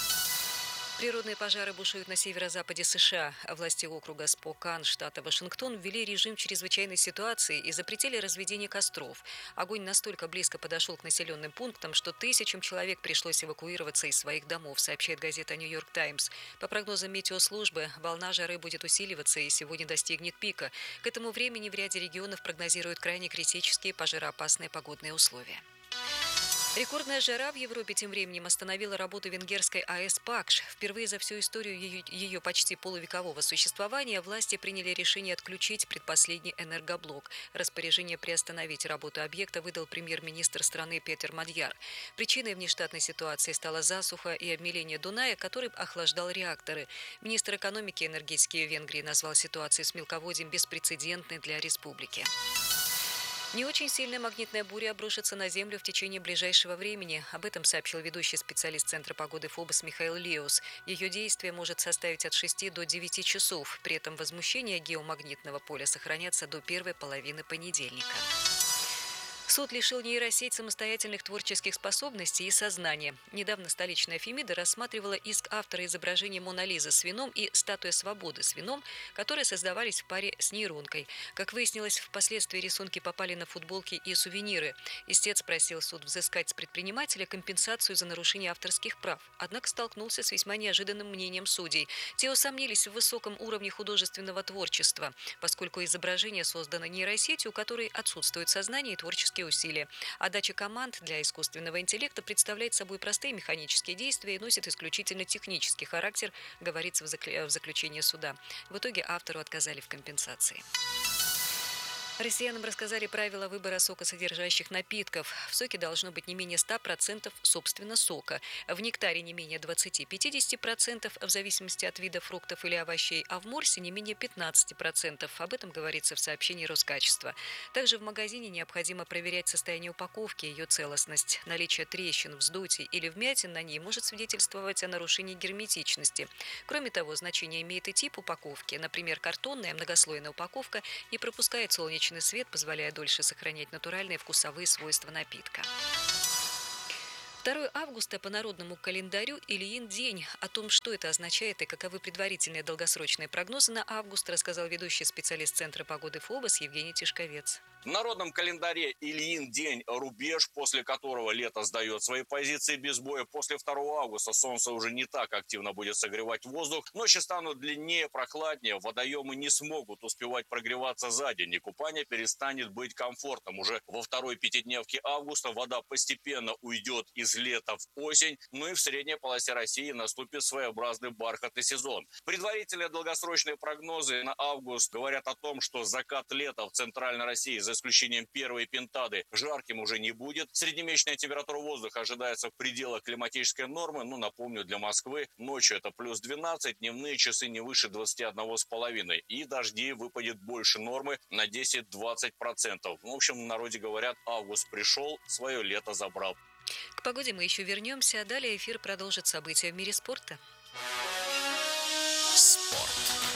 Природные пожары бушуют на северо-западе США. Власти округа Спокан, штата Вашингтон, ввели режим чрезвычайной ситуации и запретили разведение костров. Огонь настолько близко подошел к населенным пунктам, что тысячам человек пришлось эвакуироваться из своих домов, сообщает газета «Нью-Йорк Таймс». По прогнозам метеослужбы, волна жары будет усиливаться и сегодня достигнет пика. К этому времени в ряде регионов прогнозируют крайне критические пожароопасные погодные условия. Рекордная жара в Европе тем временем остановила работу венгерской АЭС «Пакш». Впервые за всю историю ее, ее почти полувекового существования власти приняли решение отключить предпоследний энергоблок. Распоряжение приостановить работу объекта выдал премьер-министр страны Петер Мадьяр. Причиной внештатной ситуации стала засуха и обмеление Дуная, который охлаждал реакторы. Министр экономики и энергетики Венгрии назвал ситуацию с мелководьем беспрецедентной для республики. Не очень сильная магнитная буря обрушится на Землю в течение ближайшего времени. Об этом сообщил ведущий специалист Центра погоды ФОБОС Михаил Леус. Ее действие может составить от шести до девяти часов. При этом возмущение геомагнитного поля сохранятся до первой половины понедельника. Суд лишил нейросеть самостоятельных творческих способностей и сознания. Недавно столичная Фемида рассматривала иск автора изображения Мона Лизы с вином и статуя свободы с вином, которые создавались в паре с нейронкой. Как выяснилось, впоследствии рисунки попали на футболки и сувениры. Истец просил суд взыскать с предпринимателя компенсацию за нарушение авторских прав. Однако столкнулся с весьма неожиданным мнением судей. Те усомнились в высоком уровне художественного творчества, поскольку изображение создано нейросетью, у которой отсутствует сознание и творческие усилия. А дача команд для искусственного интеллекта представляет собой простые механические действия и носит исключительно технический характер, говорится в заключении суда. В итоге автору отказали в компенсации. Россиянам рассказали правила выбора сокосодержащих напитков. В соке должно быть не менее ста процентов собственно сока. В нектаре не менее двадцати-пятидесяти процентов в зависимости от вида фруктов или овощей, а в морсе не менее пятнадцати процентов. Об этом говорится в сообщении Роскачества. Также в магазине необходимо проверять состояние упаковки и ее целостность. Наличие трещин, вздутий или вмятин на ней может свидетельствовать о нарушении герметичности. Кроме того, значение имеет и тип упаковки. Например, картонная многослойная упаковка не пропускает солнечный свет, позволяя дольше сохранять натуральные вкусовые свойства напитка. второго августа по народному календарю Ильин день. О том, что это означает и каковы предварительные долгосрочные прогнозы на август, рассказал ведущий специалист Центра погоды ФОБОС Евгений Тишковец. В народном календаре Ильин день – рубеж, после которого лето сдает свои позиции без боя. После второго августа солнце уже не так активно будет согревать воздух. Ночи станут длиннее, прохладнее. Водоемы не смогут успевать прогреваться за день. И купание перестанет быть комфортным. Уже во второй пятидневке августа вода постепенно уйдет из лета в осень. Ну и в средней полосе России наступит своеобразный бархатный сезон. Предварительные долгосрочные прогнозы на август говорят о том, что закат лета в центральной России за исключением первой пентады, жарким уже не будет. Среднемесячная температура воздуха ожидается в пределах климатической нормы. Ну, напомню, для Москвы ночью это плюс двенадцать, дневные часы не выше двадцати одного с половиной. И дождей выпадет больше нормы на десять-двадцать процентов. В общем, в народе говорят, август пришел, свое лето забрал. К погоде мы еще вернемся, а далее эфир продолжит события в мире спорта. Спорт.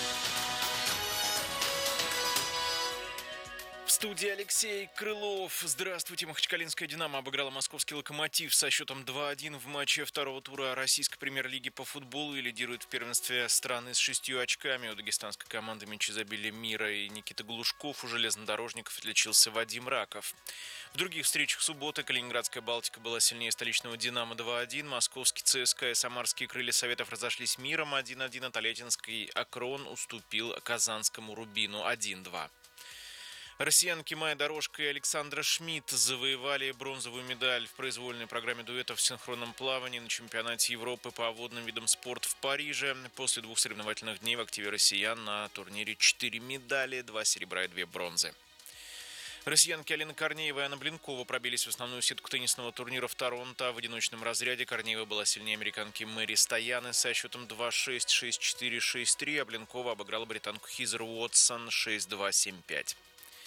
В студии Алексей Крылов. Здравствуйте. Махачкалинская «Динамо» обыграла московский «Локомотив» со счетом два один в матче второго тура российской премьер-лиги по футболу и лидирует в первенстве страны с шестью очками. У дагестанской команды меньше забили Мира и Никита Глушков. У железнодорожников отличился Вадим Раков. В других встречах субботы Калининградская «Балтика» была сильнее столичного «Динамо» два один. Московский ЦСКА и самарские «Крылья Советов» разошлись миром один один. А Тольяттинский «Акрон» уступил казанскому «Рубину» один два. Россиянки Майя Дорожко и Александра Шмидт завоевали бронзовую медаль в произвольной программе дуэтов в синхронном плавании на чемпионате Европы по водным видам спорта в Париже. После двух соревновательных дней в активе россиян на турнире четыре медали, два серебра и две бронзы. Россиянки Алина Корнеева и Анна Блинкова пробились в основную сетку теннисного турнира в Торонто. В одиночном разряде Корнеева была сильнее американки Мэри Стояны со счетом два шесть, шесть четыре, шесть три, а Блинкова обыграла британку Хизер Уотсон шесть два, семь пять.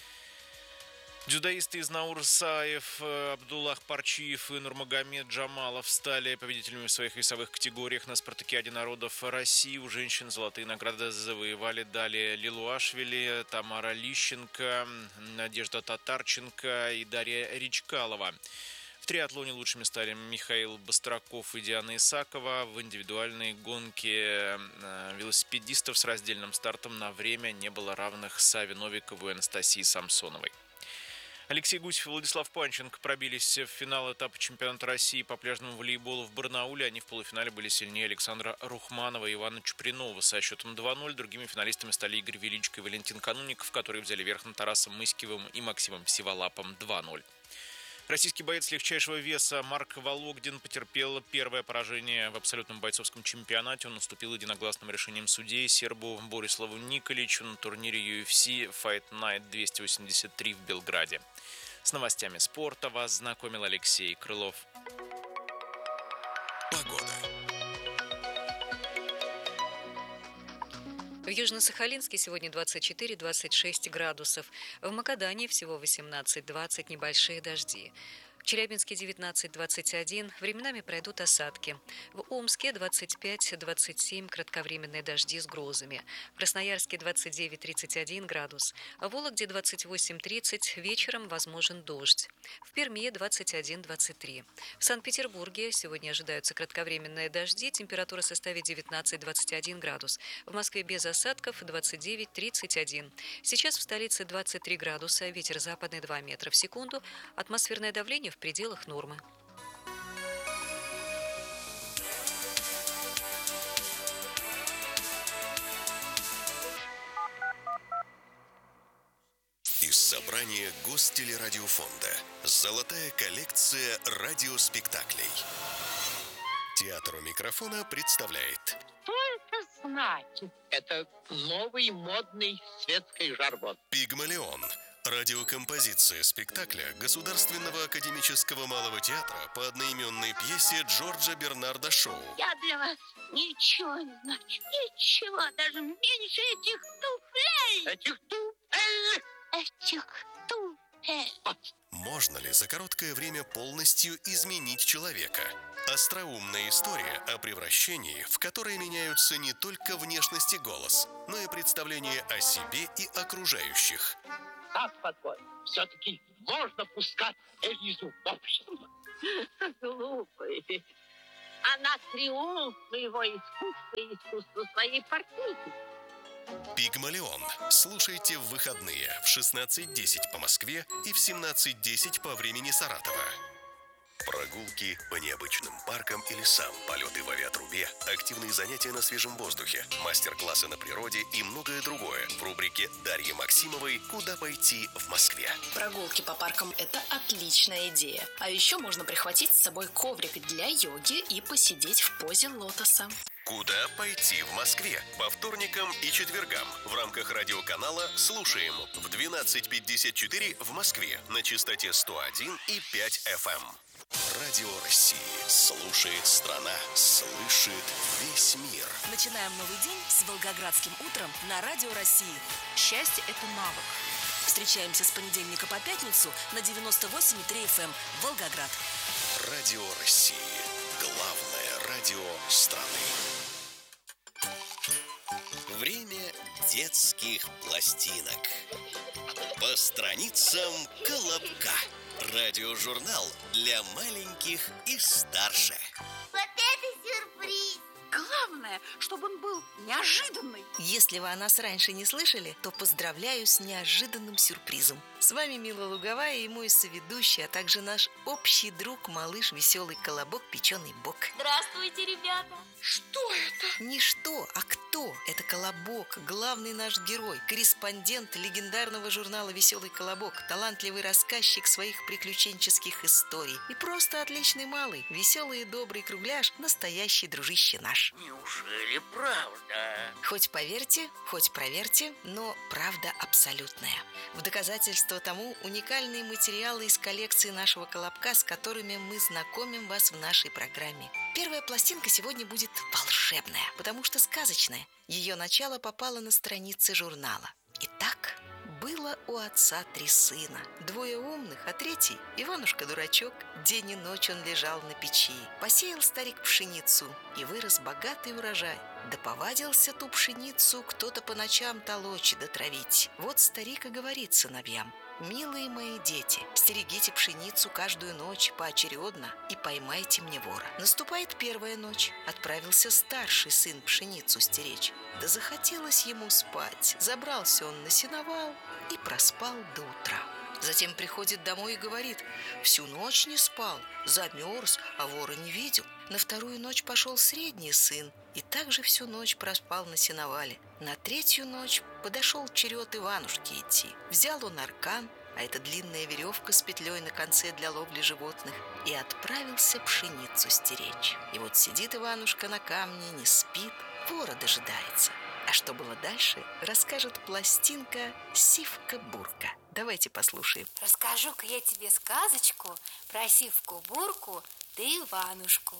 Дзюдоисты из Наурсаев, Абдуллах Парчиев и Нурмагомед Джамалов стали победителями в своих весовых категориях на спартакиаде народов России. У женщин золотые награды завоевали Далия Лилуашвили, Тамара Лищенко, Надежда Татарченко и Дарья Ричкалова. В триатлоне лучшими стали Михаил Бастраков и Диана Исакова. В индивидуальной гонке велосипедистов с раздельным стартом на время не было равных Саве Новикову и Анастасии Самсоновой. Алексей Гусев и Владислав Панченко пробились в финал этапа чемпионата России по пляжному волейболу в Барнауле. Они в полуфинале были сильнее Александра Рухманова и Ивана Чупринова со счетом два ноль. Другими финалистами стали Игорь Величко и Валентин Канунников, которые взяли верх над Тарасом Мыскивым и Максимом Сиволапом два ноль. Российский боец легчайшего веса Марк Вологдин потерпел первое поражение в абсолютном бойцовском чемпионате. Он уступил единогласным решением судей сербу Бориславу Николичу на турнире ю эф си Fight Night двести восемьдесят три в Белграде. С новостями спорта вас знакомил Алексей Крылов. Погода. В Южно-Сахалинске сегодня двадцать четыре - двадцать шесть градусов. В Магадане всего восемнадцать - двадцать, небольшие дожди. В Челябинске девятнадцать двадцать один, временами пройдут осадки. В Омске двадцать пять двадцать семь, кратковременные дожди с грозами. В Красноярске двадцать девять тридцать один градус. В Вологде двадцать восемь тридцать, вечером возможен дождь. В Перми двадцать один двадцать три. В Санкт-Петербурге сегодня ожидаются кратковременные дожди, температура составит девятнадцать двадцать один градус. В Москве без осадков двадцать девять тридцать один. Сейчас в столице двадцать три градуса, ветер западный два метра в секунду, атмосферное давление в пределах нормы. Из собрания Гостелерадиофонда «Золотая коллекция радиоспектаклей». Театр у микрофона представляет. Что это значит? Это новый модный светский жаргон. «Пигмалион». Радиокомпозиция спектакля Государственного академического малого театра по одноименной пьесе Джорджа Бернарда Шоу. Я для вас ничего не значу. Ничего, даже меньше этих туфлей. Этих туфель. Этих туфель. Можно ли за короткое время полностью изменить человека? Остроумная история о превращении, в которой меняются не только внешность и голос, но и представление о себе и окружающих. Как подбой? Все-таки можно пускать Элизу в общество. Глупый. Она триумф своего искусства и искусства своей партнерки. «Пигмалион». Слушайте в выходные в шестнадцать десять по Москве и в семнадцать десять по времени Саратова. Прогулки по необычным паркам и лесам, полеты в авиатрубе, активные занятия на свежем воздухе, мастер-классы на природе и многое другое в рубрике Дарьи Максимовой «Куда пойти в Москве». Прогулки по паркам – это отличная идея. А еще можно прихватить с собой коврик для йоги и посидеть в позе лотоса. «Куда пойти в Москве» по вторникам и четвергам в рамках радиоканала «Слушаем» в двенадцать пятьдесят четыре в Москве на частоте сто один и пять эф эм. Радио России. Слушает страна, слышит весь мир. Начинаем новый день с волгоградским утром на Радио России. Счастье – это навык. Встречаемся с понедельника по пятницу на девяносто восемь и три эф эм Волгоград. Радио России. Главное радио страны. Время детских пластинок. По страницам Колобка. Радиожурнал для маленьких и старше. Вот это сюрприз! Главное, чтобы он был неожиданный. Если вы о нас раньше не слышали, то поздравляю с неожиданным сюрпризом. С вами Мила Луговая и мой соведущий, а также наш общий друг, малыш Веселый Колобок, Печеный Бок. Здравствуйте, ребята! Что это? Не что, а кто? Это Колобок, главный наш герой, корреспондент легендарного журнала «Веселый Колобок», талантливый рассказчик своих приключенческих историй и просто отличный малый, веселый и добрый кругляш, настоящий дружище наш. Неужели правда? Хоть поверьте, хоть проверьте, но правда абсолютная. В доказательство тому уникальные материалы из коллекции нашего Колобка, с которыми мы знакомим вас в нашей программе. Первая пластинка сегодня будет волшебная, потому что сказочная. Ее начало попало на страницы журнала. Итак, было у отца три сына. Двое умных, а третий, Иванушка-дурачок. День и ночь он лежал на печи. Посеял старик пшеницу, и вырос богатый урожай. Да повадился ту пшеницу кто-то по ночам толочь да травить. Вот старик и говорит сыновьям: «Милые мои дети, стерегите пшеницу каждую ночь поочередно и поймайте мне вора». Наступает первая ночь. Отправился старший сын пшеницу стеречь. Да захотелось ему спать. Забрался он на сеновал и проспал до утра. Затем приходит домой и говорит: «Всю ночь не спал, замерз, а вора не видел». На вторую ночь пошел средний сын и также всю ночь проспал на сеновале. На третью ночь подошел черед Иванушки идти. Взял он аркан, а это длинная веревка с петлей на конце для ловли животных, и отправился пшеницу стеречь. И вот сидит Иванушка на камне, не спит, вора дожидается. А что было дальше, расскажет пластинка «Сивка-бурка». Давайте послушаем. Расскажу-ка я тебе сказочку про Сивку-бурку да Иванушку.